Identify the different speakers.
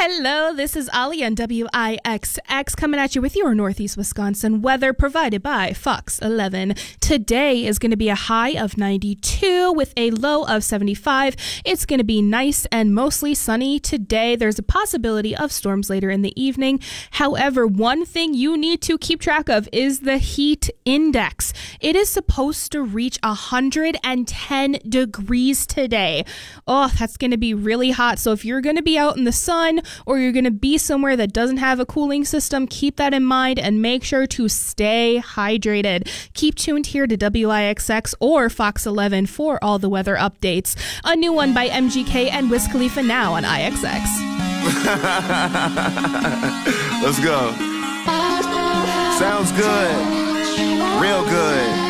Speaker 1: Hello, this is Ali on WIXX coming at you with your Northeast Wisconsin weather provided by Fox 11. Today is going to be a high of 92 with a low of 75. It's going to be nice and mostly sunny today. There's a possibility of storms later in the evening. However, one thing you need to keep track of is the heat index. It is supposed to reach 110 degrees today. Oh, that's going to be really hot. So if you're going to be out in the sun or you're going to be somewhere that doesn't have a cooling system, keep that in mind and make sure to stay hydrated. Keep tuned here to WIXX or Fox 11 for all the weather updates. A new one by MGK and Wiz Khalifa now on IXX.
Speaker 2: Let's go. Sounds good. Real good.